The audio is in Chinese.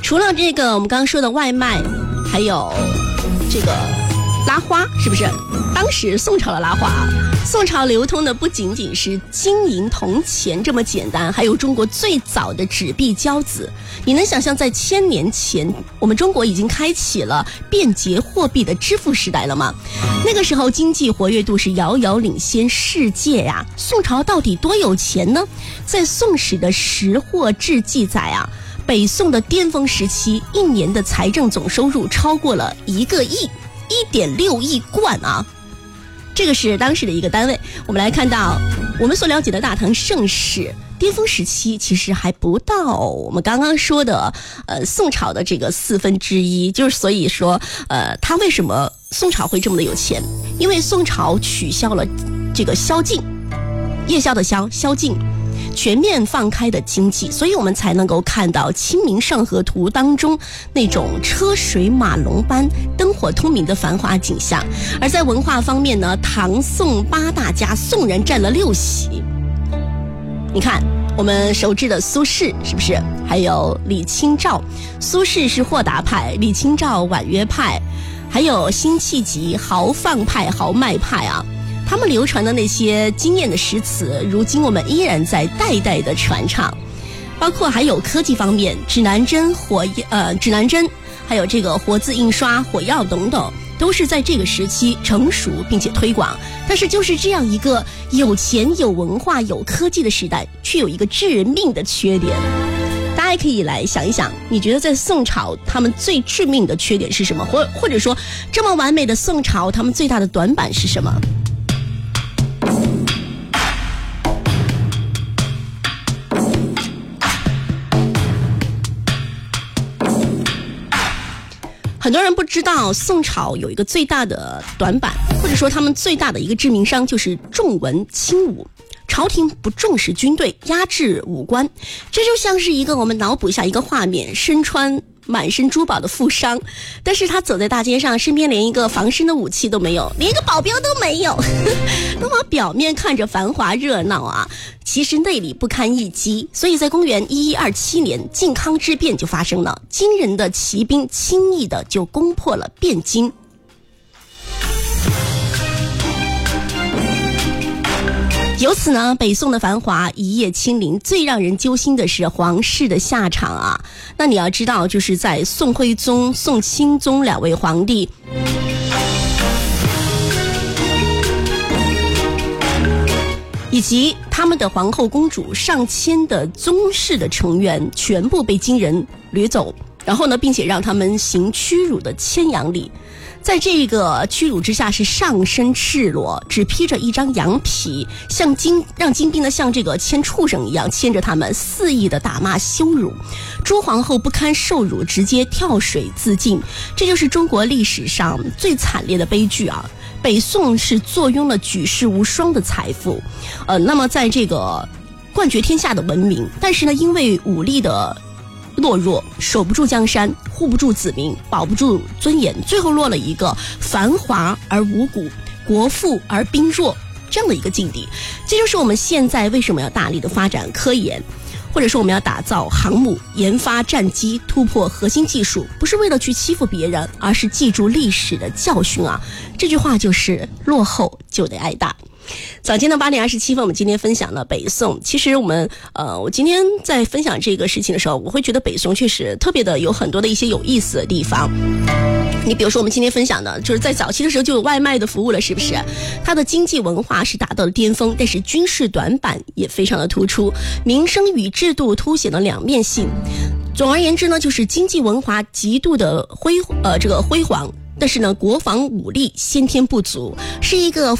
除了这个我们刚刚说的外卖，还有这个拉花，是不是？当时宋朝的拉花，宋朝流通的不仅仅是金银铜钱这么简单，还有中国最早的纸币交子。你能想象在1000年前，我们中国已经开启了便捷货币的支付时代了吗？那个时候经济活跃度是遥遥领先世界呀。宋朝到底多有钱呢？在《宋史》的识货志记载啊，北宋的巅峰时期，一年的财政总收入超过了1个亿，1.6亿贯啊！这个是当时的一个单位。我们来看到我们所了解的大唐盛世巅峰时期，其实还不到我们刚刚说的宋朝的这个1/4，就是所以说他为什么宋朝会这么的有钱？因为宋朝取消了这个宵禁，夜宵的宵禁，全面放开的经济，所以我们才能够看到《清明上河图》当中那种车水马龙般灯火通明的繁华景象。而在文化方面呢，唐宋8大家，宋人占了6席。你看我们熟知的苏轼，是不是？还有李清照。苏轼是豁达派，李清照婉约派，还有辛弃疾豪放派、豪迈派啊。他们流传的那些惊艳的诗词，如今我们依然在代代的传唱。包括还有科技方面，指南针、还有这个活字印刷、火药等等，都是在这个时期成熟并且推广。但是就是这样一个有钱、有文化、有科技的时代，却有一个致命的缺点。大家可以来想一想，你觉得在宋朝他们最致命的缺点是什么？或者说这么完美的宋朝，他们最大的短板是什么？很多人不知道宋朝有一个最大的短板，或者说他们最大的一个致命伤，就是重文轻武。朝廷不重视军队，压制武官。这就像是一个，我们脑补一下一个画面，身穿满身珠宝的富商，但是他走在大街上，身边连一个防身的武器都没有，连一个保镖都没有。那么表面看着繁华热闹啊，其实内里不堪一击。所以在公元1127年，靖康之变就发生了，金人的骑兵轻易的就攻破了汴京。由此呢，北宋的繁华一夜清零。最让人揪心的是皇室的下场啊！那你要知道，就是在宋徽宗、宋钦宗2位皇帝，以及他们的皇后公主上千的宗室的成员，全部被金人掠走，然后呢，并且让他们行屈辱的牵羊礼。在这个屈辱之下，是上身赤裸，只披着一张羊皮，让金兵呢像这个牵畜生一样牵着他们，肆意的打骂羞辱。朱皇后不堪受辱，直接跳水自尽。这就是中国历史上最惨烈的悲剧啊！北宋是坐拥了举世无双的财富，那么在这个冠绝天下的文明，但是呢，因为武力的懦弱，守不住江山，护不住子民，保不住尊严，最后落了一个繁华而无骨，国富而兵弱这样的一个境地。这就是我们现在为什么要大力的发展科研，或者说我们要打造航母，研发战机，突破核心技术，不是为了去欺负别人，而是记住历史的教训啊！这句话就是落后就得挨打。早间的8点27分，我们今天分享了北宋。其实我今天在分享这个事情的时候，我会觉得北宋确实特别的有很多的一些有意思的地方。你比如说我们今天分享的就是在早期的时候就有外卖的服务了，是不是？它的经济文化是达到了巅峰，但是军事短板也非常的突出，民生与制度凸显了两面性。总而言之呢，就是经济文化极度的辉煌，但是呢，国防武力先天不足，是一个